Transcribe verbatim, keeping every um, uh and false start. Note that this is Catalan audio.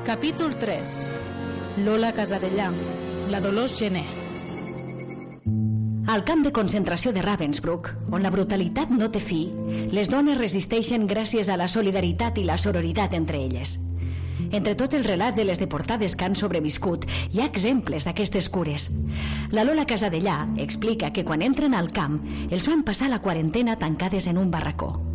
Capítol tres. Lola Casadellà, la Dolors Gené. Al camp de concentració de Ravensbrück, on la brutalitat no té fi, les dones resisteixen gràcies a la solidaritat i la sororitat entre elles. Entre tots els relats de les deportades que han sobreviscut, hi ha exemples d'aquestes cures. La Lola Casadellà explica que quan entren al camp els fan passar la quarantena tancades en un barracó.